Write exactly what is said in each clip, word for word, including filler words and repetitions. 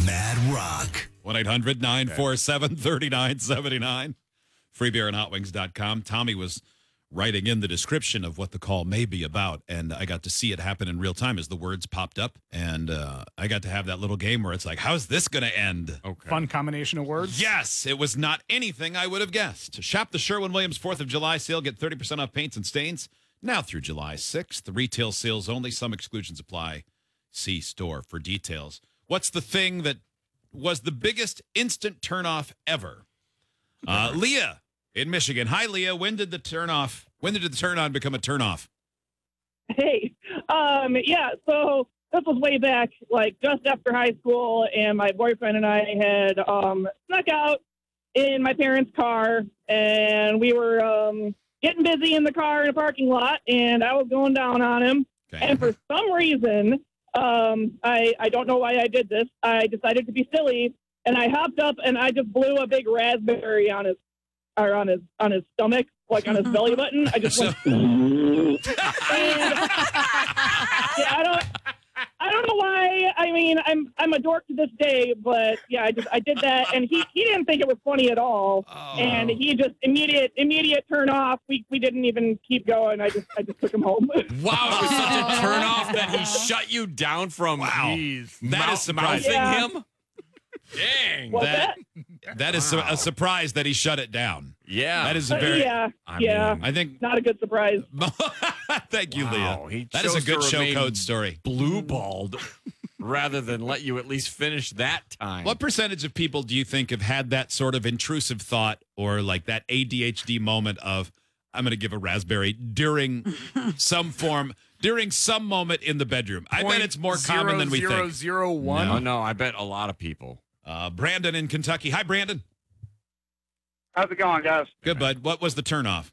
Mad Rock. one eight hundred nine four seven three nine seven nine. free beer and hot wings dot com. Tommy was writing in the description of what the call may be about, and I got to see it happen in real time as the words popped up, and uh, I got to have that little game where it's like, how's this going to end? Okay. Fun combination of words. Yes, it was not anything I would have guessed. Shop the Sherwin-Williams fourth of July sale. Get thirty percent off paints and stains now through July sixth. The retail sales only. Some exclusions apply. See store for details. What's the thing that was the biggest instant turnoff ever? Uh, Leah in Michigan. Hi, Leah. When did the turnoff? When did the turn on become a turnoff? Hey, um, yeah, so this was way back, like just after high school, and my boyfriend and I had um, snuck out in my parents' car, and we were um, getting busy in the car in a parking lot, and I was going down on him. Okay. And for some reason, um, I, I don't know why I did this, I decided to be silly, and I hopped up and I just blew a big raspberry on his or on his on his stomach, like on his belly button. I just went, and, yeah, I don't, I don't know why. I mean, I'm I'm a dork to this day, but yeah, I just I did that, and he, he didn't think it was funny at all, Oh. and he just immediate immediate turn off. We we didn't even keep going. I just I just took him home. Wow, it was such a turnoff that he shut you down from Wow. Jeez. That Mou- is surprising. Yeah. him? Dang. What's that- that? That is su- Wow. a surprise that he shut it down. Yeah. That is a Uh, very. yeah, I yeah, mean, I think. not a good surprise. Thank you, Wow, Leah. he That is a chose to good show remain code story. blue balled rather than let you at least finish that time. What percentage of people do you think have had that sort of intrusive thought or like that A D H D moment of, I'm going to give a raspberry during some form, during some moment in the bedroom? I bet it's more common than we Zero, think. zero, one. Oh, no, I bet a lot of people. Uh, Brandon in Kentucky. Hi, Brandon. How's it going, guys? Good, bud. What was the turnoff?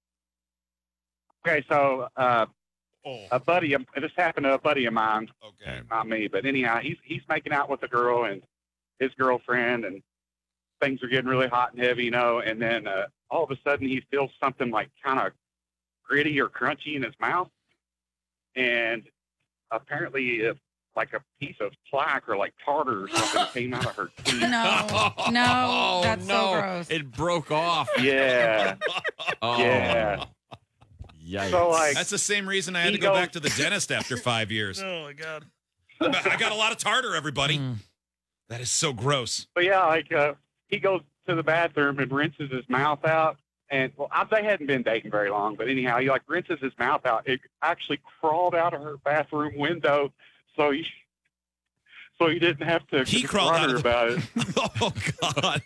Okay, so uh, Oh, a buddy, of- this happened to a buddy of mine, okay. not me, but anyhow, he's he's making out with a girl and his girlfriend, and things are getting really hot and heavy, you know. And then uh, all of a sudden, he feels something like kind of gritty or crunchy in his mouth, and apparently, uh, like a piece of plaque or like tartar or something came out of her teeth. No, no, that's so no. gross. It broke off. Yeah, Oh. yeah. Yikes. So like, That's the same reason I had He to go goes- back to the dentist after five years. Oh my god. I got a lot of tartar, everybody. Hmm. That is so gross. But yeah, like uh, he goes to the bathroom and rinses his mouth out. And well, I, they hadn't been dating very long, but anyhow, he like rinses his mouth out. It actually crawled out of her bathroom window, so he so he didn't have to He confront crawled out her of about it. Oh, God.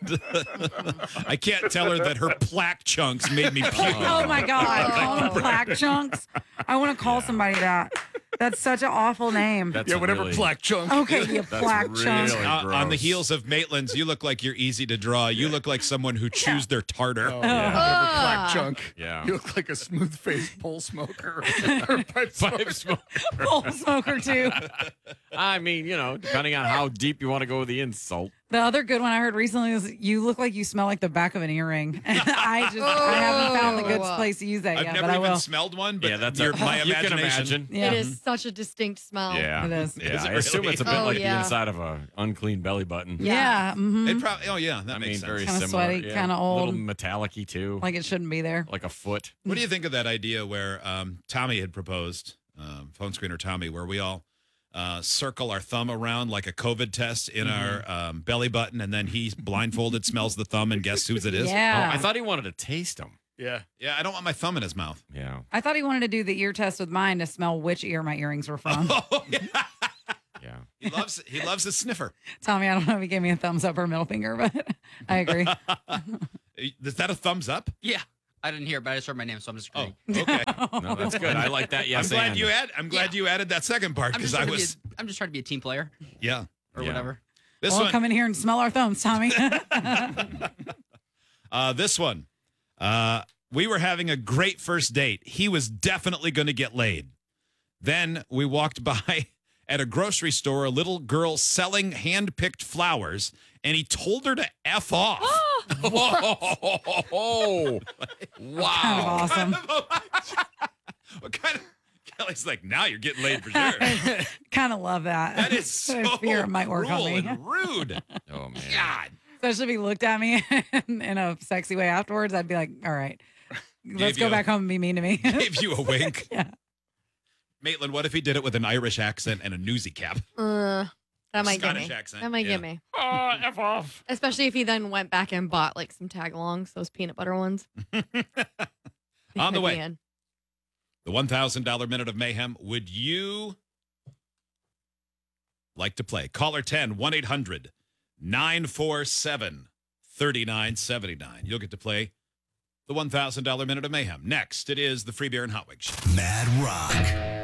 I can't tell her that her plaque chunks made me puke. Oh my God! Call them plaque chunks. I want to call somebody that. That's such an awful name. That's Yeah, a whatever really, plaque chunk. Okay, you That's plaque really chunk. Uh, on the gross. heels of Maitland's, you look like you're easy to draw. You look like someone who chews their tartar. Oh, yeah. Whatever plaque Ah. chunk. Yeah. You look like a smooth faced pole smoker. or pipe smoker. Pipe smoke. Pole smoker too. I mean, you know, depending on how deep you want to go with the insult. The other good one I heard recently is you look like you smell like the back of an earring. And I just I haven't found the good Oh. place to use that I've yet, never but I even will. smelled one, but yeah, that's your, a, my you can imagination. imagine. Yeah. It is such a distinct smell. Yeah. It is. Yeah, Is it I assume really? it's a bit Oh, like the yeah. inside of a unclean belly button. Yeah. hmm It probably. Oh yeah, that I makes mean, sense. very Kinda similar. sweaty, yeah. kinda A old. little metallic-y too, like, Like it shouldn't be there. a foot. What do you think of that idea where um, Tommy had proposed, um, phone screener Tommy, where we all uh, circle our thumb around like a COVID test in our um, belly button, and then he's blindfolded, smells the thumb, and guess whose it is? Yeah. Oh, I thought he wanted to taste them. Yeah. Yeah, I don't want my thumb in his mouth. Yeah. I thought he wanted to do the ear test with mine to smell which ear my earrings were from. Oh, yeah. Yeah. He loves he loves a sniffer. Tommy, I don't know if he gave me a thumbs up or a middle finger, but I agree. Is that a thumbs up? Yeah. I didn't hear it, but I just heard my name, so I'm just Oh, agreeing. okay. No, that's good. I like that. I'm Yes, glad and. you add. I'm glad you added that second part I'm because just, I trying to was. be a, I'm just trying to be a team player Yeah. or Yeah. whatever. This well, one. come in here and smell our thumbs, Tommy. Uh, this one. Uh, we were having a great first date. He was definitely going to get laid. Then we walked by at a grocery store, a little girl selling hand-picked flowers, and he told her to F off. Whoa! Kind of Wow. awesome. What kind of Kelly's like, now you're getting laid for sure. Kind of love that. That is so I fear it might work cruel on me. and rude. Oh, man. God. Especially if he looked at me in a sexy way afterwards, I'd be like, all right, let's you go a- back home and be mean to me. Gave you a wink. Yeah. Maitland, what if he did it with an Irish accent and a newsy cap? Uh, that might Scottish get me. accent, That might yeah. get me. Oh, F off. Especially if he then went back and bought like some tagalongs, those peanut butter ones. On the Might be way. in. The one thousand dollars Minute of Mayhem. Would you like to play? Caller ten, one eight hundred nine four seven three nine seven nine. You'll get to play the one thousand dollars Minute of Mayhem. Next, it is the Free Beer and Hot Wings Show. Mad Rock.